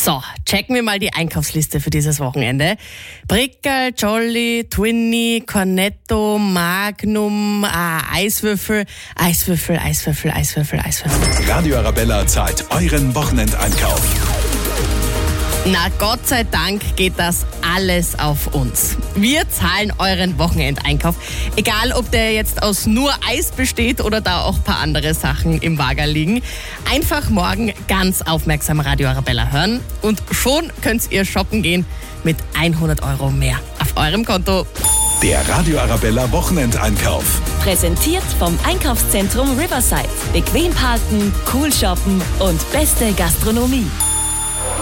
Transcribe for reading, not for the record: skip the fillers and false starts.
So, checken wir mal die Einkaufsliste für dieses Wochenende. Brickel, Jolly, Twinny, Cornetto, Magnum, Eiswürfel. Radio Arabella zahlt euren Wochenendeinkauf. Na, Gott sei Dank geht das alles auf uns. Wir zahlen euren Wochenendeinkauf. Egal, ob der jetzt aus nur Eis besteht oder da auch ein paar andere Sachen im Wagen liegen. Einfach morgen ganz aufmerksam Radio Arabella hören und schon könnt ihr shoppen gehen mit 100 Euro mehr auf eurem Konto. Der Radio Arabella Wochenendeinkauf. Präsentiert vom Einkaufszentrum Riverside. Bequem parken, cool shoppen und beste Gastronomie.